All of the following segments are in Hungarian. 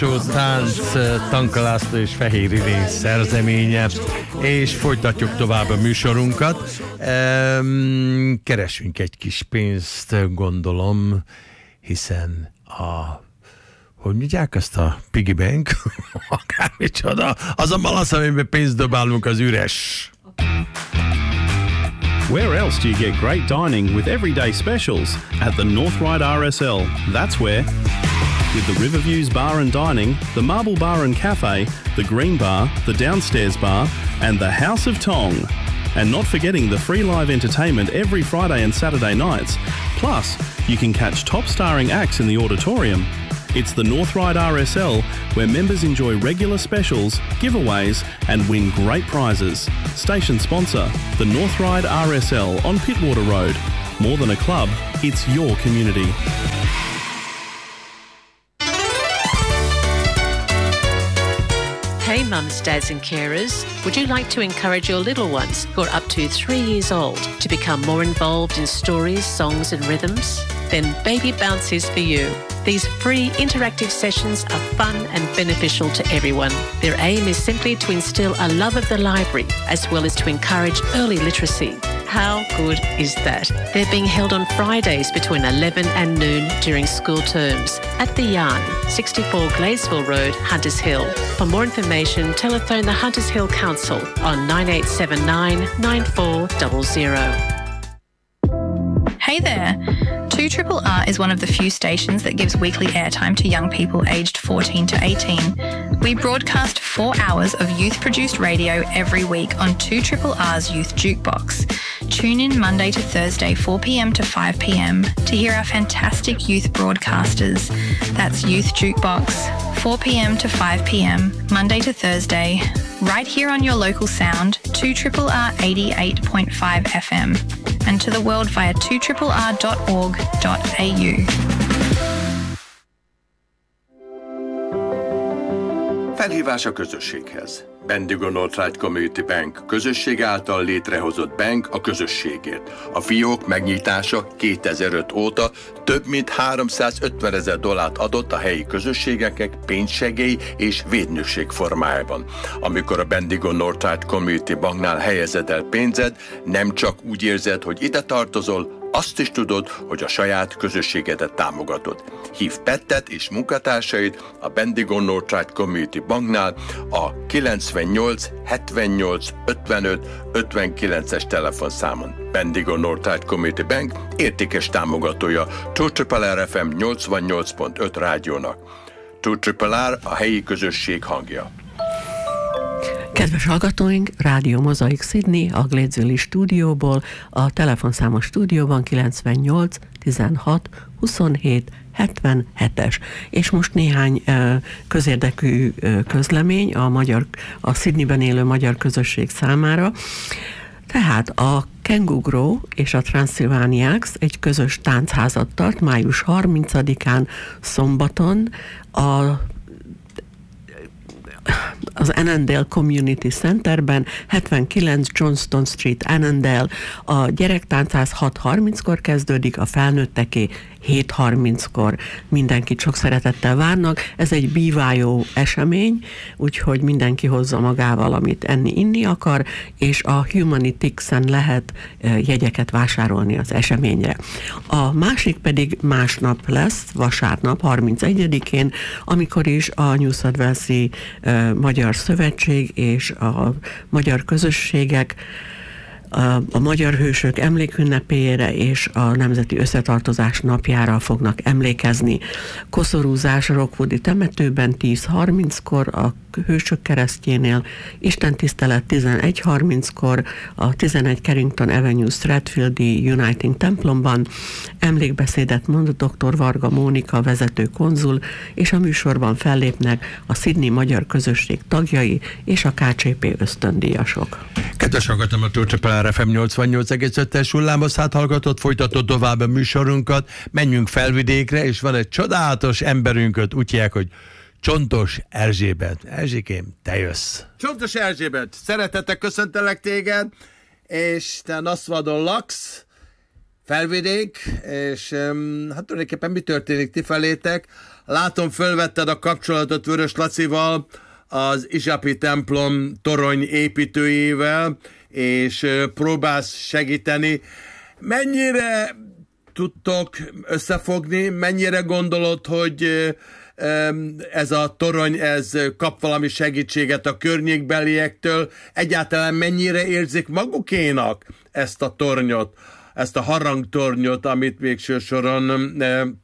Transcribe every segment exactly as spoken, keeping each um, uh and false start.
Mostó tánc, Tanka László és Fehér Irén szerzeménye, és folytatjuk tovább a műsorunkat. Keresünk egy kis pénzt, gondolom, hiszen a hogy mondják azt a piggy bank, akármicsoda, az a malasz, amiben pénzt dobálunk, az üres. Where else do you get great dining with everyday specials? At the North Ryde R S L, that's where. With the Riverviews Bar and Dining, the Marble Bar and Cafe, the Green Bar, the Downstairs Bar, and the House of Tong. And not forgetting the free live entertainment every Friday and Saturday nights. Plus, you can catch top starring acts in the auditorium. It's the North Ryde R S L, where members enjoy regular specials, giveaways, and win great prizes. Station sponsor, the North Ryde R S L on Pittwater Road. More than a club, it's your community. Hey mums, dads and carers, would you like to encourage your little ones who are up to three years old to become more involved in stories, songs and rhythms? Then Baby Bounce is for you. These free interactive sessions are fun and beneficial to everyone. Their aim is simply to instill a love of the library as well as to encourage early literacy. How good is that? They're being held on Fridays between eleven and noon during school terms at the Yarn, sixty-four Gladesville Road, Hunters Hill. For more information, telephone the Hunters Hill Council on nine eight seven nine, nine four zero zero. Hey there! two R R is one of the few stations that gives weekly airtime to young people aged fourteen to eighteen. We broadcast four hours of youth-produced radio every week on two R R's Youth Jukebox. Tune in Monday to Thursday, four p.m. to five p.m. to hear our fantastic youth broadcasters. That's Youth Jukebox, four p.m. to five p.m. Monday to Thursday, right here on your local sound, two R R eighty-eight point five F M, and to the world via two R R dot org dot a u. Felhívás a közösséghez. Bendigo North Ryde Community Bank, közösség által létrehozott bank a közösségért. A fiók megnyitása kétezer-öt óta több mint háromszázötven ezer dollárt adott a helyi közösségeknek pénzsegély és védnökség formájában. Amikor a Bendigo North Ryde Community Banknál helyezed el pénzed, nem csak úgy érzed, hogy ide tartozol, azt is tudod, hogy a saját közösségedet támogatod. Hív Pettet és munkatársait a Bendigo North Ryde Community Banknál a kilencvennyolc hetvennyolc ötvenöt ötvenkilences telefonszámon. Bendigo North Ryde Community Bank értékes támogatója two R R F M nyolcvannyolc pont öt rádiónak. two R R a helyi közösség hangja. Kedves hallgatóink, Rádió Mozaik Sydney, a Gladesville stúdióból, a telefonszámos stúdióban kilencvennyolc tizenhat huszonhét hetvenhetes. És most néhány uh, közérdekű uh, közlemény a, magyar, a Sydneyben élő magyar közösség számára. Tehát a Kengugró és a Transylvaniacs egy közös táncházat tart május harmincadikán szombaton a az Annandale Community Centerben, hetvenkilenc Johnston Street, Annandale. A gyerektáncházat hat harminckor kezdődik, a felnőtteké hét harminckor. Mindenkit sok szeretettel várnak. Ez egy bíváló esemény, úgyhogy mindenki hozza magával, amit enni-inni akar, és a Humanitix-en lehet jegyeket vásárolni az eseményre. A másik pedig másnap lesz, vasárnap, harmincegyedikén, amikor is a New South Wales-i uh, Magyar Szövetség és a magyar közösségek A, a magyar hősök emlékünnepére és a Nemzeti Összetartozás napjára fognak emlékezni. Koszorúzás Rockwoodi temetőben tíz harminckor, a Hősök keresztjénél, istentisztelet tizenegy harminckor, a tizenegy Carrington Avenue Stratfieldi Uniting templomban, emlékbeszédet mond dr. Varga Mónika, vezető konzul, és a műsorban fellépnek a Sydney Magyar Közösség tagjai és a ká cé pé ösztöndíjasok. Kedves hallgatom, a two R R F M nyolcvannyolc egész ötes hullámoszát hallgatott, folytatott tovább a műsorunkat, menjünk felvidékre, és van egy csodálatos emberünket, úgy hívják, hogy Csontos Erzsébet. Erzsikém, te jössz. Csontos Erzsébet, szeretettel köszöntelek téged, és te Naszvadon laksz, felvidék, és um, hát tulajdonképpen mi történik ti felétek? látom, fölvetted a kapcsolatot Vörös Lacival, az Izsapi templom torony építőjével, és próbálsz segíteni. Mennyire tudtok összefogni, mennyire gondolod, hogy ez a torony, ez kap valami segítséget a környékbeliektől? Egyáltalán mennyire érzik magukénak ezt a tornyot, ezt a harangtornyot, amit végső soron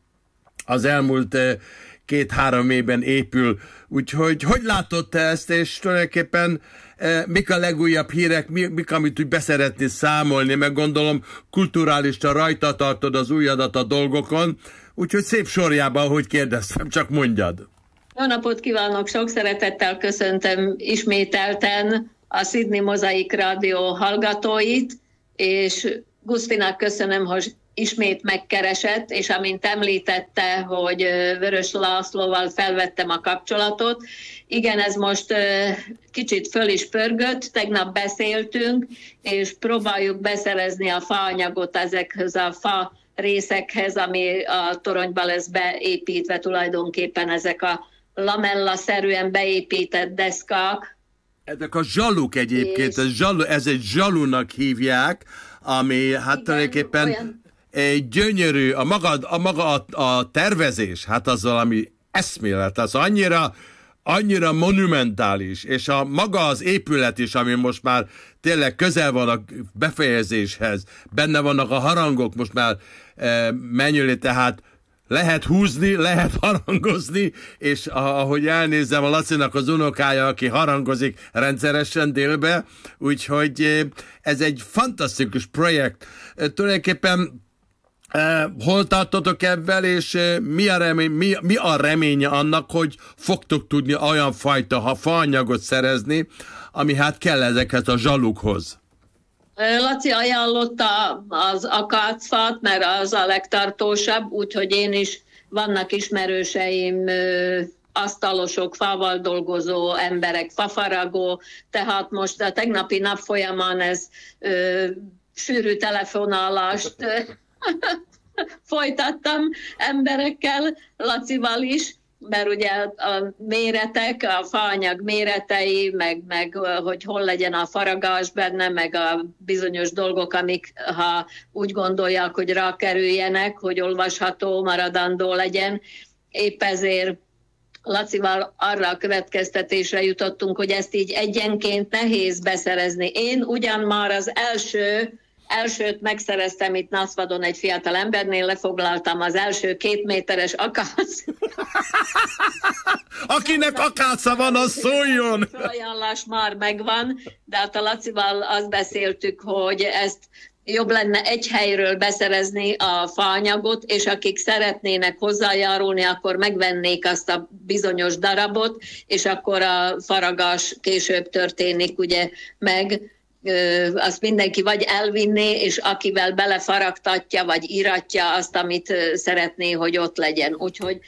az elmúlt két-három évben épül. Úgyhogy hogy látod te ezt, és tulajdonképpen mik a legújabb hírek, mik, amit úgy beszeretnél számolni, meg gondolom kulturálisan rajta tartod az ujjadat a dolgokon, úgyhogy szép sorjában, ahogy kérdeztem, csak mondjad. Jó napot kívánok, sok szeretettel köszöntöm ismételten a Sydney Mozaik Rádió hallgatóit, és Gusztinak köszönöm, hogy ismét megkeresett, és amint említette, hogy Vörös Lászlóval felvettem a kapcsolatot. Igen, ez most kicsit föl is pörgött, tegnap beszéltünk, és próbáljuk beszerezni a faanyagot ezekhez a fa részekhez, ami a toronyba lesz beépítve, tulajdonképpen ezek a lamella-szerűen beépített deszkák. Ezek a zsaluk egyébként, és... ez, zsalu, ez egy zsalunak hívják, ami hát tulajdonképpen olyan... egy gyönyörű, a maga, a, maga a, a tervezés, hát az valami eszmélet, az annyira, annyira monumentális, és a maga az épület is, ami most már tényleg közel van a befejezéshez, benne vannak a harangok, most már e, mennyőli, tehát lehet húzni, lehet harangozni, és ahogy elnézem, a Lacinak az unokája, aki harangozik rendszeresen délbe, úgyhogy ez egy fantasztikus projekt. Tulajdonképpen hol tartotok ebben, és mi a, remény, mi, mi a reménye annak, hogy fogtok tudni olyan fajta ha faanyagot szerezni, ami hát kell ezeket a zsalukhoz? Laci ajánlotta az akácfát, mert az a legtartósabb, úgyhogy én is, vannak ismerőseim, asztalosok, fával dolgozó emberek, fafaragó, tehát most a tegnapi nap folyamán ez ö, sűrű telefonálást folytattam emberekkel, Lacival is, mert ugye a méretek, a faanyag méretei, meg, meg hogy hol legyen a faragás benne, meg a bizonyos dolgok, amik ha úgy gondolják, hogy rákerüljenek, hogy olvasható, maradandó legyen. Épp ezért Lacival arra a következtetésre jutottunk, hogy ezt így egyenként nehéz beszerezni. Én ugyan már az első Elsőt megszereztem itt Naszvadon egy fiatal embernél, lefoglaltam az első két méteres akác. Akinek akáca van, az szóljon! Az ajánlás már megvan, de hát a Lacival azt beszéltük, hogy ezt jobb lenne egy helyről beszerezni a faanyagot, és akik szeretnének hozzájárulni, akkor megvennék azt a bizonyos darabot, és akkor a faragás később történik ugye meg, azt mindenki vagy elvinné, és akivel belefaragtatja, vagy íratja azt, amit szeretné, hogy ott legyen. Úgyhogy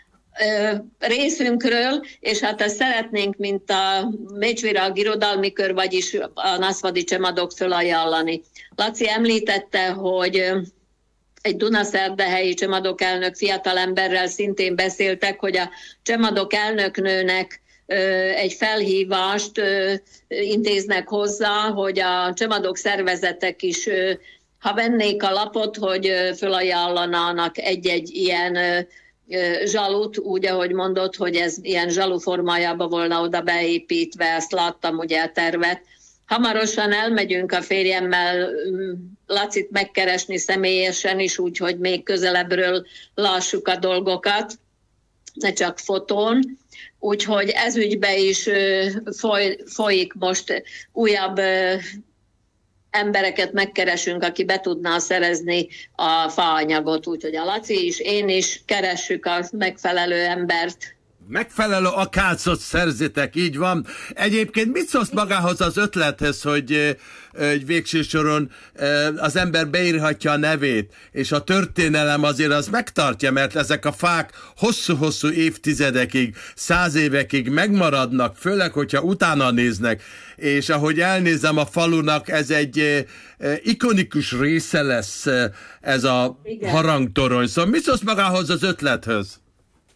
részünkről, és hát ezt szeretnénk, mint a Mécsvirág irodalmi kör, vagyis a Naszvadi Csemadok fölajánlani. Laci említette, hogy egy dunaszerdahelyi Csemadok elnök fiatalemberrel szintén beszéltek, hogy a Csemadok elnöknőnek egy felhívást intéznek hozzá, hogy a Csemadok szervezetek is, ha vennék a lapot, hogy fölajánlanának egy-egy ilyen zsalut, úgy, ahogy mondott, hogy ez ilyen zsalu formájában volna oda beépítve, ezt láttam ugye a tervet. Hamarosan elmegyünk a férjemmel Lacit megkeresni személyesen is, úgyhogy még közelebbről lássuk a dolgokat, ne csak fotón. Úgyhogy ez ügybe is foly, folyik most, újabb embereket megkeresünk, aki be tudná szerezni a faanyagot. Úgyhogy a Laci is, én is keressük a megfelelő embert. Megfelelő akácot szerzitek, így van. Egyébként mit szólsz magához az ötlethez, hogy, hogy végső soron az ember beírhatja a nevét, és a történelem azért az megtartja, mert ezek a fák hosszú-hosszú évtizedekig, száz évekig megmaradnak, főleg, hogyha utána néznek, és ahogy elnézem a falunak, ez egy ikonikus része lesz ez a Igen. harangtorony. Szóval mit szólsz magához az ötlethez?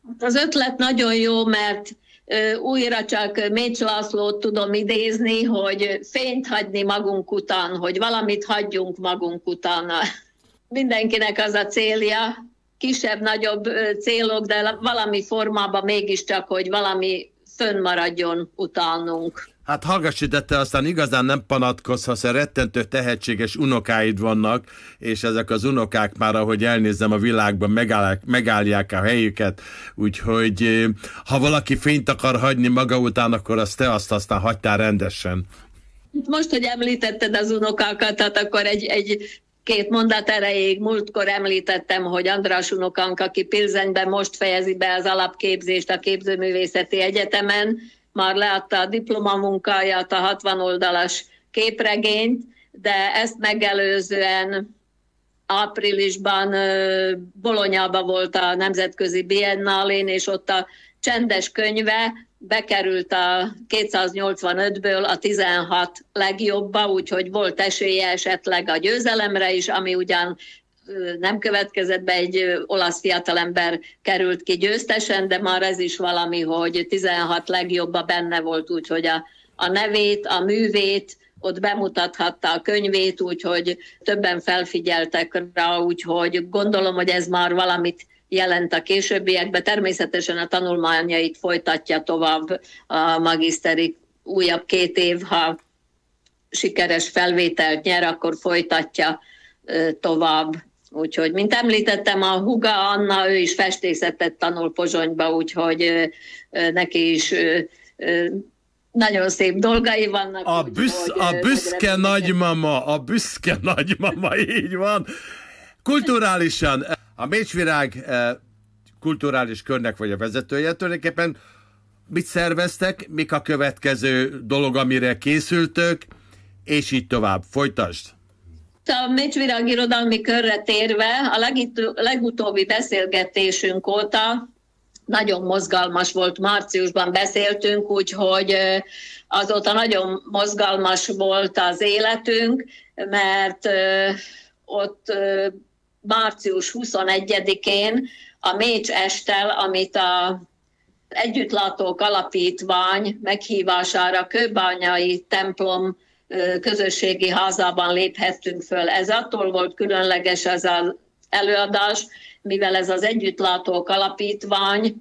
Az ötlet nagyon jó, mert újra csak Mécs Lászlót tudom idézni, hogy fényt hagyni magunk után, hogy valamit hagyjunk magunk utána. Mindenkinek az a célja, kisebb-nagyobb célok, de valami formában mégiscsak, hogy valami fönnmaradjon utánunk. Hát hallgass ide, te aztán igazán nem panatkozhatsz, rettentő tehetséges unokáid vannak, és ezek az unokák már, ahogy elnézem a világban, megállják, megállják a helyüket, úgyhogy ha valaki fényt akar hagyni maga után, akkor azt te azt aztán hagytál rendesen. Most, hogy említetted az unokákat, hát akkor egy, egy két mondat erejéig múltkor említettem, hogy András unokánk, aki Pilzenben most fejezi be az alapképzést a Képzőművészeti Egyetemen, már leadta a diplomamunkáját, a hatvan oldalas képregényt, de ezt megelőzően áprilisban Bolonyában volt a Nemzetközi Biennálén, és ott a csendes könyve bekerült a kétszáznyolcvanötből a tizenhat legjobba, úgyhogy volt esélye esetleg a győzelemre is, ami ugyan nem következett be, egy olasz fiatalember került ki győztesen, de már ez is valami, hogy tizenhat legjobba benne volt, úgyhogy a, a nevét, a művét, ott bemutathatta a könyvét, úgyhogy többen felfigyeltek rá, úgyhogy gondolom, hogy ez már valamit jelent a későbbiekben. Természetesen a tanulmányait folytatja tovább a magiszteri újabb két év, ha sikeres felvételt nyer, akkor folytatja tovább. Úgyhogy, mint említettem, a húga Anna, ő is festészetet tanul Pozsonyba, úgyhogy neki is nagyon szép dolgai vannak. A, büsz, úgy, a büszke nagymama, a büszke nagymama, így van. Kulturálisan, a Mécsvirág kulturális körnek vagy a vezetője, tulajdonképpen mit szerveztek, mik a következő dolog, amire készültök, és így tovább. Folytasd! A Mécsvirág irodalmi körre térve, a legit- legutóbbi beszélgetésünk óta nagyon mozgalmas volt, márciusban beszéltünk, úgyhogy azóta nagyon mozgalmas volt az életünk, mert ott március huszonegyedikén a Mécs Esttel, amit a Együttlátók Alapítvány meghívására Kőbányai templom közösségi házában léphettünk föl. Ez attól volt különleges ez az előadás, mivel ez az Együttlátók Alapítvány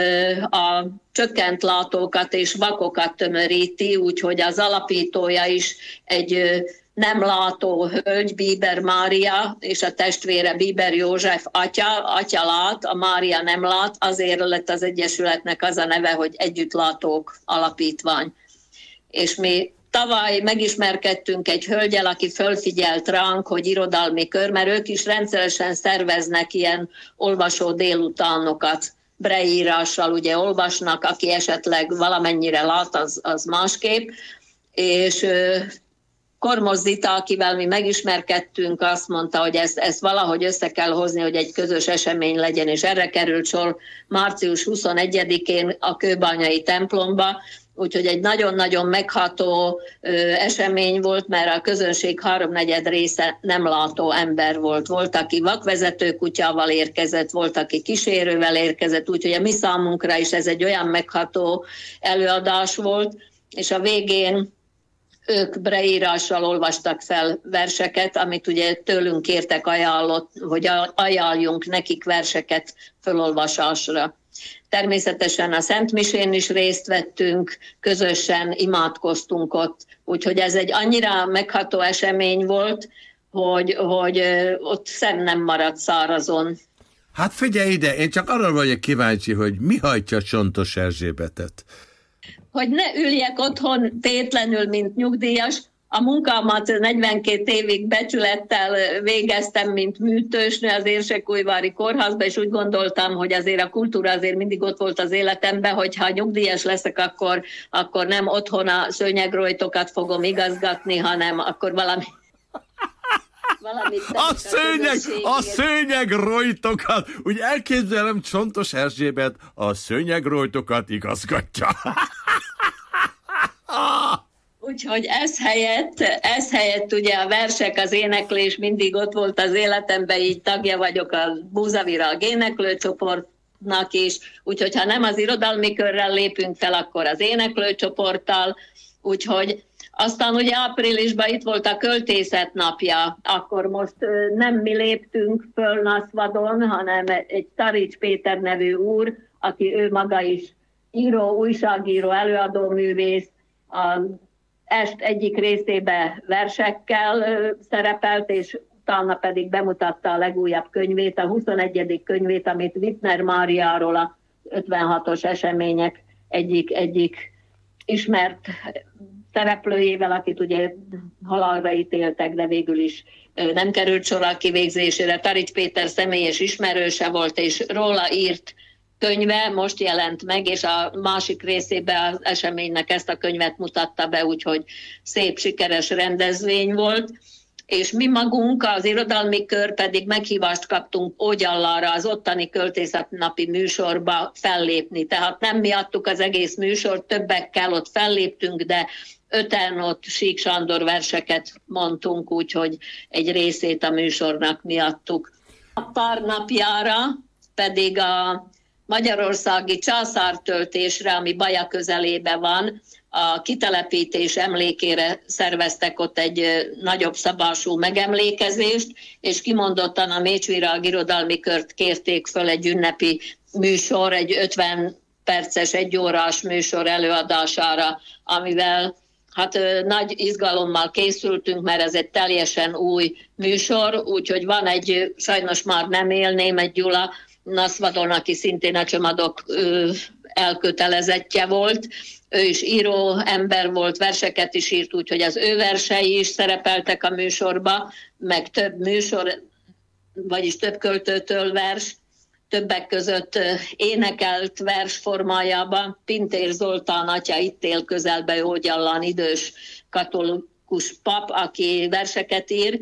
a csökkent látókat és vakokat tömöríti, úgyhogy az alapítója is egy nem látó hölgy, Bieber Mária, és a testvére Bieber József atya, atya lát, a Mária nem lát, azért lett az egyesületnek az a neve, hogy Együttlátók Alapítvány. És mi tavaly megismerkedtünk egy hölgyel, aki fölfigyelt ránk, hogy irodalmi kör, mert ők is rendszeresen szerveznek ilyen olvasó délutánokat, breírással ugye olvasnak, aki esetleg valamennyire lát, az, az másképp, és Kormos Zita, akivel mi megismerkedtünk, azt mondta, hogy ezt, ezt valahogy össze kell hozni, hogy egy közös esemény legyen, és erre került sor március huszonegyedikén a Kőbányai templomba, úgyhogy egy nagyon-nagyon megható ö, esemény volt, mert a közönség háromnegyed része nem látó ember volt. Volt, aki vakvezető kutyával érkezett, volt, aki kísérővel érkezett, úgyhogy a mi számunkra is ez egy olyan megható előadás volt, és a végén ők breírással olvastak fel verseket, amit ugye tőlünk kértek, ajánlott, hogy ajánljunk nekik verseket felolvasásra. Természetesen a Szentmisén is részt vettünk, közösen imádkoztunk ott, úgyhogy ez egy annyira megható esemény volt, hogy, hogy ott szem nem maradt szárazon. Hát figyelj ide, én csak arra vagyok kíváncsi, hogy mi hajtja Csontos Erzsébetet? Hogy ne üljek otthon tétlenül, mint nyugdíjas. A munkámat negyvenkét évig becsülettel végeztem, mint műtősnő az Érsekújvári Kórházban, és úgy gondoltam, hogy azért a kultúra azért mindig ott volt az életemben, hogy ha nyugdíjas leszek, akkor, akkor nem otthon a szőnyegrojtokat fogom igazgatni, hanem akkor valami... A szőnyeg, a szőnyegrojtokat, úgy elképzelem, Csontos Erzsébet a szőnyegrojtokat igazgatja. Úgyhogy ez helyett, ez helyett ugye a versek, az éneklés mindig ott volt az életemben, így tagja vagyok a Búzavirág éneklőcsoport, is, úgyhogy ha nem az irodalmi körrel lépünk fel, akkor az éneklőcsoporttal, úgyhogy aztán ugye áprilisban itt volt a költészet napja, akkor most nem mi léptünk föl Naszvadon, hanem egy Tarics Péter nevű úr, aki ő maga is író, újságíró, előadóművész, a est egyik részébe versekkel szerepelt, és utána pedig bemutatta a legújabb könyvét, a huszonegyedik könyvét, amit Wittner Máriáról, a ötvenhatos események egyik, egyik ismert szereplőjével, akit ugye halálra ítéltek, de végül is nem került sor a kivégzésére. Tarics Péter személyes ismerőse volt, és róla írt könyve most jelent meg, és a másik részében az eseménynek ezt a könyvet mutatta be, úgyhogy szép, sikeres rendezvény volt. És mi magunk, az irodalmi kör pedig meghívást kaptunk Ógyallára, az ottani költészetnapi műsorba fellépni. Tehát nem mi adtuk az egész műsort, többekkel ott felléptünk, de öten ott Sík Sándor verseket mondtunk, úgyhogy egy részét a műsornak mi adtuk. A pár napjára pedig a magyarországi császártöltésre, ami Baja közelében van, a kitelepítés emlékére szerveztek ott egy nagyobb szabású megemlékezést, és kimondottan a Mécsvirág irodalmi kört kérték föl egy ünnepi műsor, egy ötven perces, egy órás műsor előadására, amivel hát nagy izgalommal készültünk, mert ez egy teljesen új műsor, úgyhogy van egy, sajnos már nem él, Németh Gyula, Naszvadon, aki szintén a Csomadok elkötelezettje volt. Ő is író ember volt, verseket is írt, úgyhogy az ő versei is szerepeltek a műsorba, meg több műsor, vagyis több költőtől vers, többek között énekelt vers formájában. Pintér Zoltán atya itt él közelbe, Ógyallán, idős katolikus pap, aki verseket ír.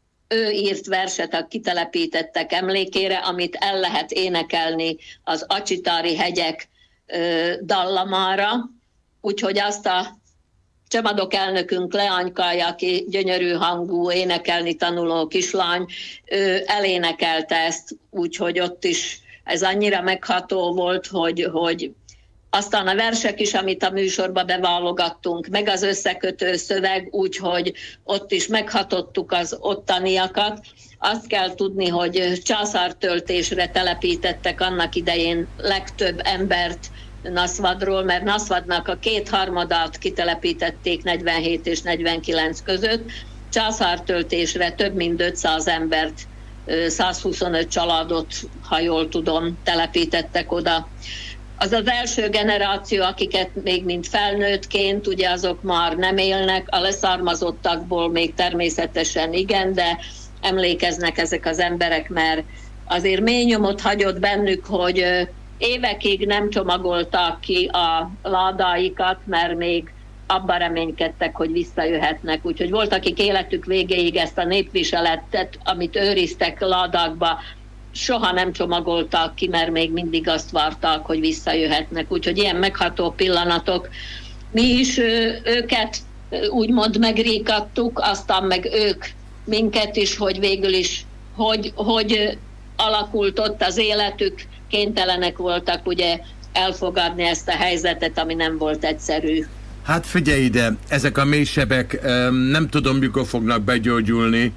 Ő írt verset a kitelepítettek emlékére, amit el lehet énekelni az Acsitári hegyek ö, dallamára. Úgyhogy azt a Csomadok elnökünk Leánykája, aki gyönyörű hangú, énekelni tanuló kislány, ő elénekelte ezt, úgyhogy ott is ez annyira megható volt, hogy, hogy aztán a versek is, amit a műsorba beválogattunk, meg az összekötő szöveg, úgyhogy ott is meghatottuk az ottaniakat. Azt kell tudni, hogy császártöltésre telepítettek annak idején legtöbb embert Naszvadról, mert Naszvadnak a kétharmadát kitelepítették negyvenhét és negyvenkilenc között. Császártöltésre több mint ötszáz embert, százhuszonöt családot, ha jól tudom, telepítettek oda. Az az első generáció, akiket még mint felnőttként, ugye azok már nem élnek, a leszármazottakból még természetesen igen, de emlékeznek ezek az emberek, mert azért mély nyomot hagyott bennük, hogy évekig nem csomagoltak ki a ládáikat, mert még abban reménykedtek, hogy visszajöhetnek. Úgyhogy volt, akik életük végéig ezt a népviseletet, amit őriztek ládákba, soha nem csomagoltak ki, mert még mindig azt várták, hogy visszajöhetnek. Úgyhogy ilyen megható pillanatok. Mi is őket úgymond megríkadtuk, aztán meg ők minket is, hogy végül is, hogy, hogy alakult ott az életük, kénytelenek voltak ugye elfogadni ezt a helyzetet, ami nem volt egyszerű. Hát figyelj ide, ezek a mélysebek nem tudom, mikor fognak begyógyulni,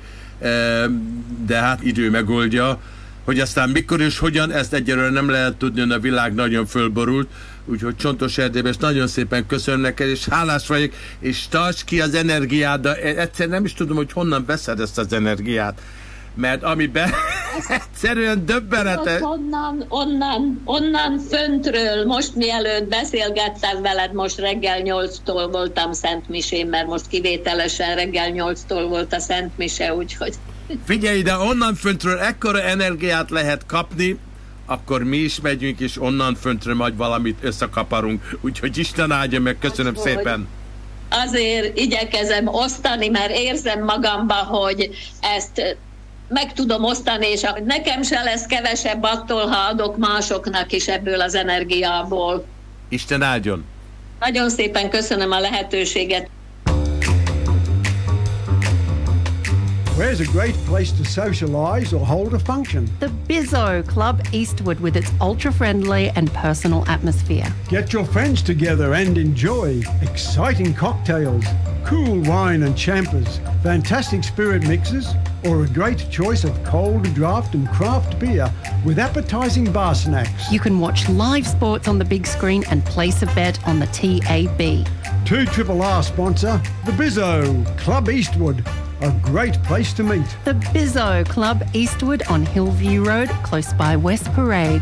de hát idő megoldja. Hogy aztán mikor és hogyan, ezt egyelőre nem lehet tudni, a világ nagyon fölborult, úgyhogy Csontos Erdélyből nagyon szépen köszönöm neked, és hálás vagyok, és tarts ki az energiát, de egyszer nem is tudom, hogy honnan veszed ezt az energiát, mert amiben egyszerűen döbbenetes. Onnan, onnan, onnan föntről, most mielőtt beszélgettem veled, most reggel nyolctól voltam Szentmisén, mert most kivételesen reggel nyolctól volt a Szentmise, úgyhogy... Figyelj ide, onnan föntről ekkora energiát lehet kapni, akkor mi is megyünk, és onnan föntről majd valamit összekaparunk. Úgyhogy Isten áldja meg, köszönöm hát, szépen. Azért igyekezem osztani, mert érzem magamba, hogy ezt meg tudom osztani, és nekem se lesz kevesebb attól, ha adok másoknak is ebből az energiából. Isten áldjon. Nagyon szépen köszönöm a lehetőséget. Where's a great place to socialise or hold a function? The Bizzo Club Eastwood with its ultra-friendly and personal atmosphere. Get your friends together and enjoy exciting cocktails, cool wine and champers, fantastic spirit mixes, or a great choice of cold draft and craft beer with appetising bar snacks. You can watch live sports on the big screen and place a bet on the T A B. two R R sponsor, the Bizzo Club Eastwood. A great place to meet. The Bizzo Club Eastwood on Hillview Road, close by West Parade.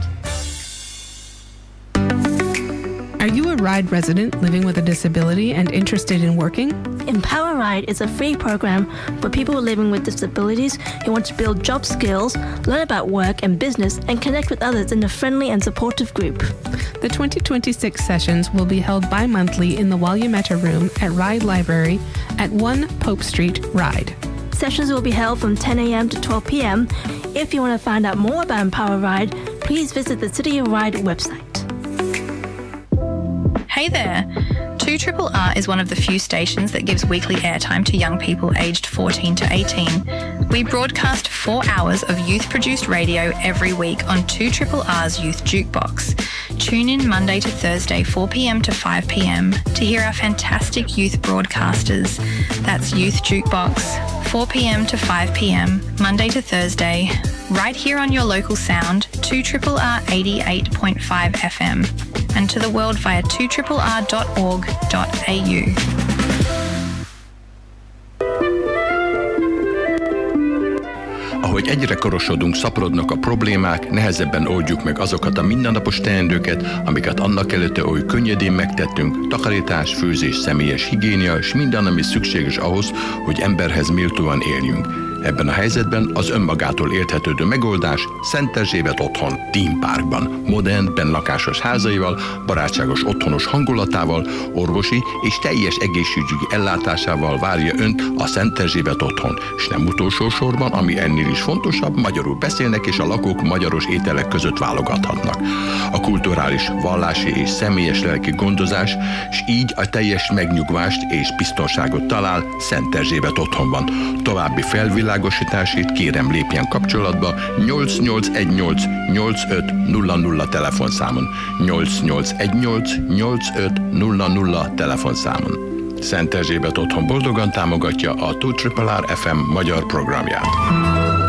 Are you a RIDE resident living with a disability and interested in working? Empower RIDE is a free program for people living with disabilities who want to build job skills, learn about work and business, and connect with others in a friendly and supportive group. The twenty twenty-six sessions will be held bi-monthly in the Walyametta Room at RIDE Library at one Pope Street, RIDE. Sessions will be held from ten a.m. to twelve p.m. If you want to find out more about Empower RIDE, please visit the City of RIDE website. Hey there! two R R R is one of the few stations that gives weekly airtime to young people aged fourteen to eighteen. We broadcast four hours of youth-produced radio every week on two R R R's Youth Jukebox. Tune in Monday to Thursday, four p.m. to five p.m. to hear our fantastic youth broadcasters. That's Youth Jukebox, four p.m. to five p.m, Monday to Thursday, right here on your local sound, two R R R eighty-eight point five F M, and to the world via two R R R dot org dot a u. Ahogy egyre korosodunk, szaporodnak a problémák, nehezebben oldjuk meg azokat a mindennapos teendőket, amiket annak előtte oly könnyedén megtettünk, takarítás, főzés, személyes higiénia, és minden, ami szükséges ahhoz, hogy emberhez méltóan éljünk. Ebben a helyzetben az önmagától érthetődő megoldás Szent Erzsébet otthon, Theme Parkban, modern, bennlakásos házaival, barátságos otthonos hangulatával, orvosi és teljes egészségügyi ellátásával várja önt a Szent Erzsébet otthon, és nem utolsó sorban, ami ennél is fontosabb, magyarul beszélnek és a lakók magyaros ételek között válogathatnak. A kulturális, vallási és személyes lelki gondozás, és így a teljes megnyugvást és biztonságot talál Szent Erzsébet otthonban. További felvilágosításért kérem lépjen kapcsolatba nyolc nyolc egy nyolc nyolc öt nulla nulla telefonszámon, nyolc nyolc egy nyolc nyolc öt nulla nulla telefonszámon. Szent Erzsébet otthon boldogan támogatja a two R R R F M magyar programját.